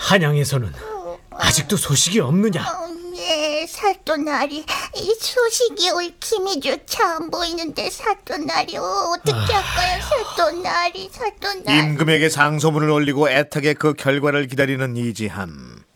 한양에서는 아직도 소식이 없느냐? 네, 사또나리. 이 소식이 올 기미조차 안 보이는데 사또나리 어떻게 할까요? 사또나리. 임금에게 상소문을 올리고 애타게 그 결과를 기다리는 이지함.